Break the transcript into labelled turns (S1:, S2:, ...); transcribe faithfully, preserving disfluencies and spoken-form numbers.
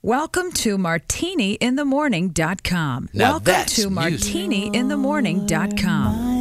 S1: Welcome to martini in the morning dot com.
S2: Now
S1: Welcome
S2: that's
S1: to
S2: music.
S1: martini in the morning dot com.